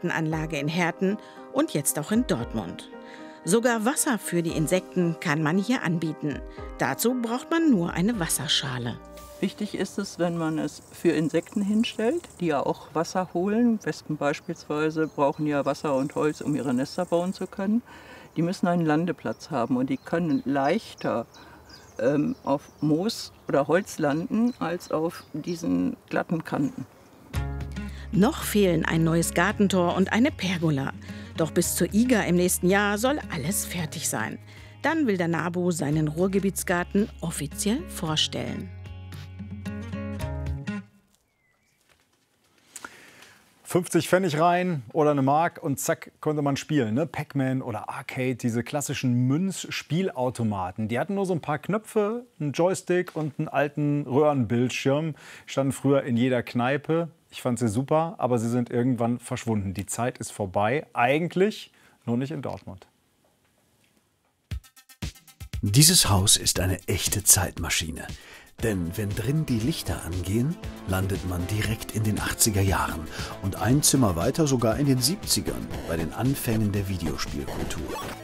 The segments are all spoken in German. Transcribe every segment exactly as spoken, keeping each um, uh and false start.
Gartenanlage in Herten und jetzt auch in Dortmund. Sogar Wasser für die Insekten kann man hier anbieten. Dazu braucht man nur eine Wasserschale. Wichtig ist es, wenn man es für Insekten hinstellt, die ja auch Wasser holen. Wespen beispielsweise brauchen ja Wasser und Holz, um ihre Nester bauen zu können. Die müssen einen Landeplatz haben und die können leichter ähm, auf Moos oder Holz landen als auf diesen glatten Kanten. Noch fehlen ein neues Gartentor und eine Pergola. Doch bis zur I G A im nächsten Jahr soll alles fertig sein. Dann will der NABU seinen Ruhrgebietsgarten offiziell vorstellen. fünfzig Pfennig rein oder eine Mark und zack, konnte man spielen. Ne? Pac-Man oder Arcade, diese klassischen Münzspielautomaten. Die hatten nur so ein paar Knöpfe, einen Joystick und einen alten Röhrenbildschirm. Standen früher in jeder Kneipe. Ich fand sie super, aber sie sind irgendwann verschwunden. Die Zeit ist vorbei. Eigentlich nur nicht in Dortmund. Dieses Haus ist eine echte Zeitmaschine. Denn wenn drin die Lichter angehen, landet man direkt in den achtziger Jahren und ein Zimmer weiter sogar in den siebzigern bei den Anfängen der Videospielkultur.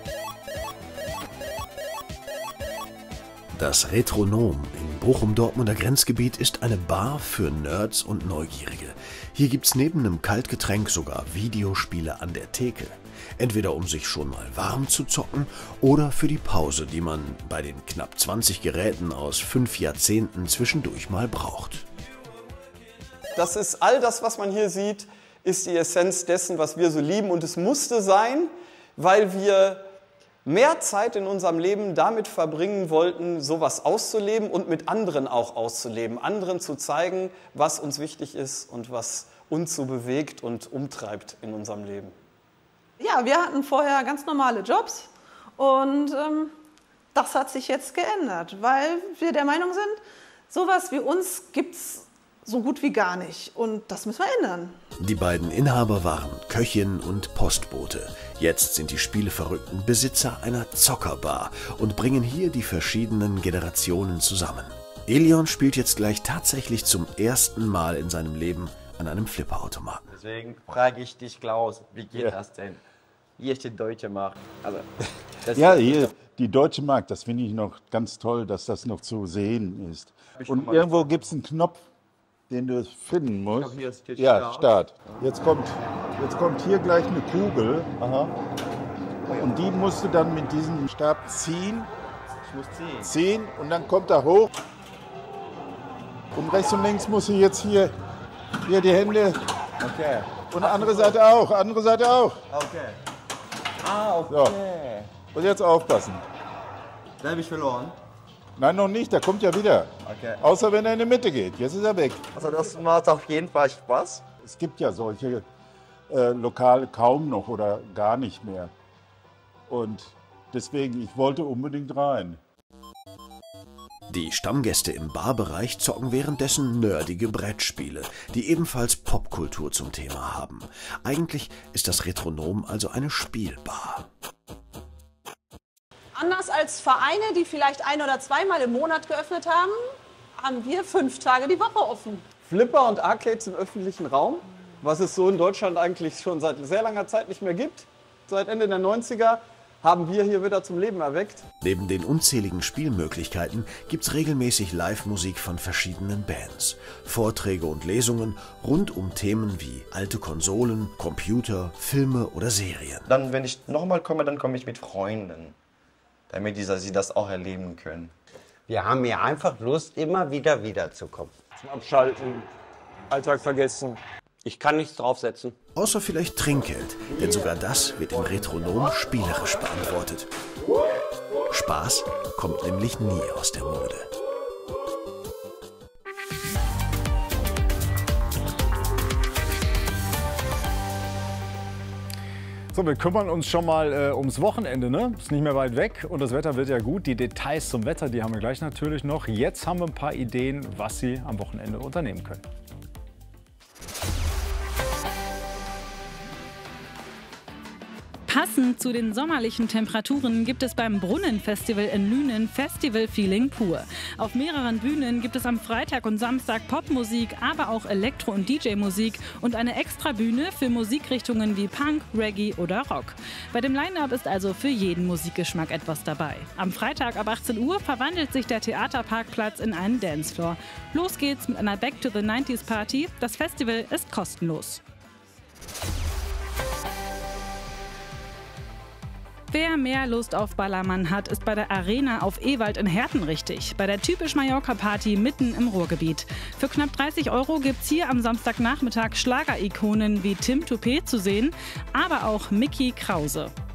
Das Retronom im Bochum-Dortmunder Grenzgebiet ist eine Bar für Nerds und Neugierige. Hier gibt's neben einem Kaltgetränk sogar Videospiele an der Theke. Entweder um sich schon mal warm zu zocken oder für die Pause, die man bei den knapp zwanzig Geräten aus fünf Jahrzehnten zwischendurch mal braucht. Das ist all das, was man hier sieht, ist die Essenz dessen, was wir so lieben. Und es musste sein, weil wir mehr Zeit in unserem Leben damit verbringen wollten, sowas auszuleben und mit anderen auch auszuleben. Anderen zu zeigen, was uns wichtig ist und was uns so bewegt und umtreibt in unserem Leben. Ja, wir hatten vorher ganz normale Jobs und ähm, das hat sich jetzt geändert, weil wir der Meinung sind, sowas wie uns gibt es so gut wie gar nicht und das müssen wir ändern. Die beiden Inhaber waren Köchin und Postbote. Jetzt sind die Spieleverrückten Besitzer einer Zockerbar und bringen hier die verschiedenen Generationen zusammen. Elion spielt jetzt gleich tatsächlich zum ersten Mal in seinem Leben an einem Flipperautomaten. Deswegen frage ich dich, Klaus, wie geht ja. das denn? Hier steht Deutsche Mark. Also, das ja, hier die Deutsche Mark, das finde ich noch ganz toll, dass das noch zu sehen ist. Und irgendwo gibt es einen Knopf, den du finden musst. Ich glaub, hier steht ja, Start. Start. Jetzt kommt, jetzt kommt hier gleich eine Kugel. Aha. Und die musst du dann mit diesem Stab ziehen. Ich muss ziehen. Ziehen und dann kommt er hoch. Und rechts und links musst du jetzt hier, hier die Hände. Okay. Und andere Seite auch, andere Seite auch. Okay. Ah, okay. So. Und jetzt aufpassen. Da habe ich verloren. Nein, noch nicht, der kommt ja wieder. Okay. Außer wenn er in die Mitte geht. Jetzt ist er weg. Also das macht auf jeden Fall Spaß. Es gibt ja solche äh, Lokale kaum noch oder gar nicht mehr. Und deswegen, ich wollte unbedingt rein. Die Stammgäste im Barbereich zocken währenddessen nerdige Brettspiele, die ebenfalls Popkultur zum Thema haben. Eigentlich ist das Retronom also eine Spielbar. Anders als Vereine, die vielleicht ein- oder zweimal im Monat geöffnet haben, haben wir fünf Tage die Woche offen. Flipper und Arcades im öffentlichen Raum, was es so in Deutschland eigentlich schon seit sehr langer Zeit nicht mehr gibt. Seit Ende der neunziger haben wir hier wieder zum Leben erweckt. Neben den unzähligen Spielmöglichkeiten gibt's regelmäßig Live-Musik von verschiedenen Bands, Vorträge und Lesungen rund um Themen wie alte Konsolen, Computer, Filme oder Serien. Dann, wenn ich nochmal komme, dann komme ich mit Freunden, damit die, sie das auch erleben können. Wir haben hier einfach Lust, immer wieder wiederzukommen. Zum Abschalten, Alltag vergessen. Ich kann nichts draufsetzen. Außer vielleicht Trinkgeld, denn sogar das wird im Retronom spielerisch beantwortet. Spaß kommt nämlich nie aus der Mode. So, wir kümmern uns schon mal äh, ums Wochenende, ne? Ist nicht mehr weit weg und das Wetter wird ja gut. Die Details zum Wetter, die haben wir gleich natürlich noch. Jetzt haben wir ein paar Ideen, was Sie am Wochenende unternehmen können. Passend zu den sommerlichen Temperaturen gibt es beim Brunnenfestival in Lünen Festival-Feeling pur. Auf mehreren Bühnen gibt es am Freitag und Samstag Popmusik, aber auch Elektro- und D J-Musik und eine Extrabühne für Musikrichtungen wie Punk, Reggae oder Rock. Bei dem Line-Up ist also für jeden Musikgeschmack etwas dabei. Am Freitag ab achtzehn Uhr verwandelt sich der Theaterparkplatz in einen Dancefloor. Los geht's mit einer Back to the nineties Party. Das Festival ist kostenlos. Wer mehr Lust auf Ballermann hat, ist bei der Arena auf Ewald in Herten richtig. Bei der typisch Mallorca-Party mitten im Ruhrgebiet. Für knapp dreißig Euro gibt's hier am Samstagnachmittag Schlagerikonen wie Tim Toupet zu sehen, aber auch Mickey Krause.